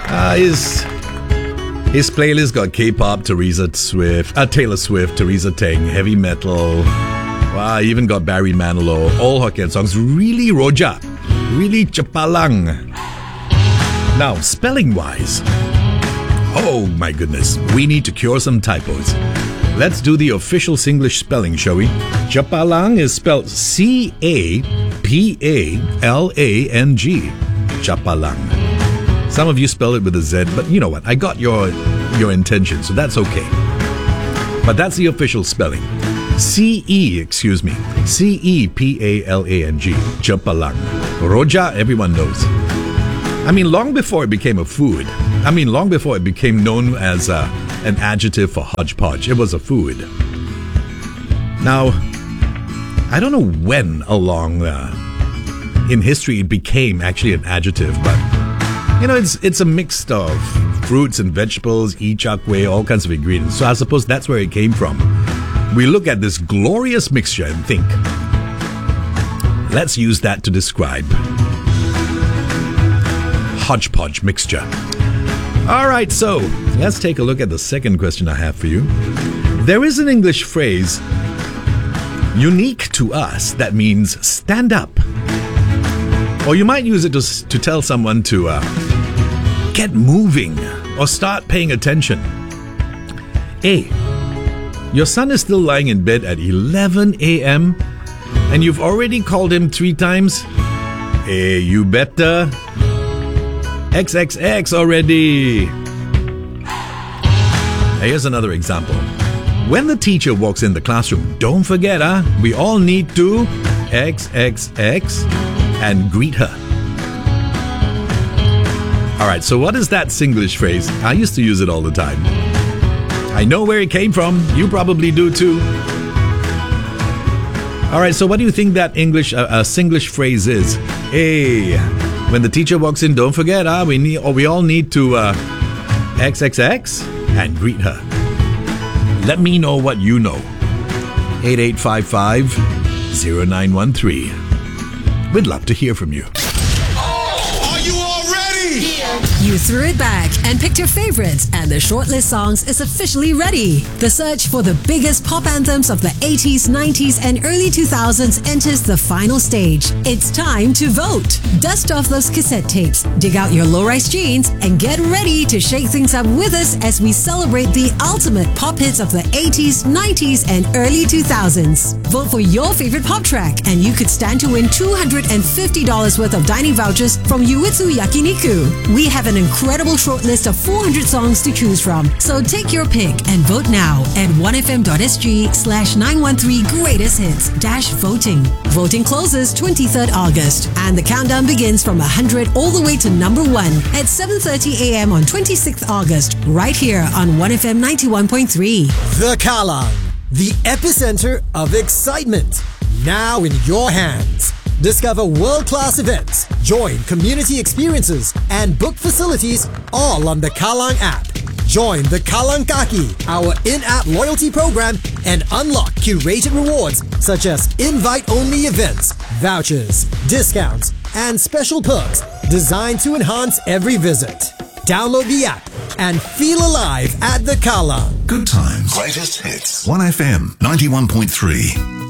His playlist got K-pop, Taylor Swift, Teresa Teng, heavy metal. Wow, even got Barry Manilow, all Hokkien songs. Really Roja, really Chapalang. Now, spelling-wise, oh my goodness, we need to cure some typos. Let's do the official Singlish spelling, shall we? Chapalang is spelled C-A-P-A-L-A-N-G. Chapalang. Some of you spell it with a Z, but you know what? I got your intention, so that's okay. But that's the official spelling. C-E-P-A-L-A-N-G. Chapalang. Roja, everyone knows. I mean, long before it became a food. Long before it became known as an adjective for hodgepodge. It was a food. Now, I don't know when along in history it became actually an adjective, but you know, it's a mix of fruits and vegetables, chakwe, all kinds of ingredients. So I suppose that's where it came from. We look at this glorious mixture and think, let's use that to describe hodgepodge mixture. All right, so let's take a look at the second question I have for you. There is an English phrase unique to us that means stand up. Or you might use it to tell someone to get moving or start paying attention. A. Your son is still lying in bed at 11 a.m. and you've already called him 3 times. Hey, you better. XXX already. Here's another example. When the teacher walks in the classroom, don't forget, we all need to XXX and greet her. Alright, so what is that Singlish phrase? I used to use it all the time. I know where it came from. You probably do too. Alright, so what do you think that Singlish phrase is? Hey, when the teacher walks in, don't forget, we all need to XXX and greet her. Let me know what you know. 8855-0913. We'd love to hear from you. Are you all ready? Yeah. You threw it back and picked your favorites, and the shortlist songs is officially ready. The search for the biggest pop anthems of the 80s, 90s, and early 2000s enters the final stage. It's time to vote. Dust off those cassette tapes, dig out your low-rise jeans, and get ready to shake things up with us as we celebrate the ultimate pop hits of the 80s, 90s, and early 2000s. Vote for your favorite pop track, and you could stand to win $250 worth of dining vouchers from Yuitsu Yakiniku. We have an incredible shortlist of 400 songs to choose from, so take your pick and vote now at 1fm.sg/913greatest-hits-voting. Voting closes 23rd August, and the countdown begins from 100 all the way to number 1 at 7:30 a.m. on 26th August, right here on 1FM 91.3. The Kallang, the epicenter of excitement, now in your hands. Discover world-class events, join community experiences, and book facilities all on the Kallang app. Join the Kallang Kaki, our in-app loyalty program, and unlock curated rewards such as invite-only events, vouchers, discounts, and special perks designed to enhance every visit. Download the app and feel alive at the Kallang. Good times. Greatest hits. 1FM 91.3.